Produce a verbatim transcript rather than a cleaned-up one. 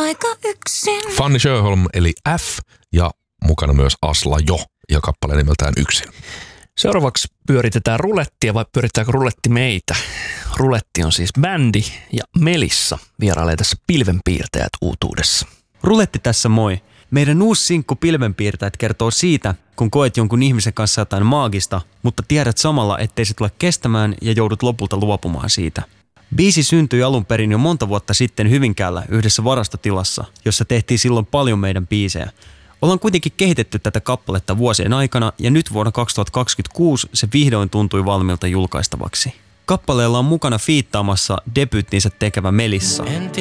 aika yksin. Fanny Sjöholm eli F ja mukana myös Asla Jo ja kappale nimeltään Yksin. Seuraavaksi pyöritetään rulettia vai pyörittääkö ruletti meitä? Ruletti on siis bändi ja Melissa vierailee tässä Pilvenpiirtäjät uutuudessa. Ruletti tässä moi. Meidän uusi sinkku Pilvenpiirtäjät kertoo siitä, kun koet jonkun ihmisen kanssa jotain maagista, mutta tiedät samalla, ettei se tule kestämään ja joudut lopulta luopumaan siitä. Biisi syntyi alun perin jo monta vuotta sitten Hyvinkäällä yhdessä varastotilassa, jossa tehtiin silloin paljon meidän biisejä. Ollaan kuitenkin kehitetty tätä kappaletta vuosien aikana ja nyt vuonna kaksituhattakaksikymmentäkuusi se vihdoin tuntui valmiilta julkaistavaksi. Kappaleella on mukana fiittaamassa debyyttinsä tekevä Melissa.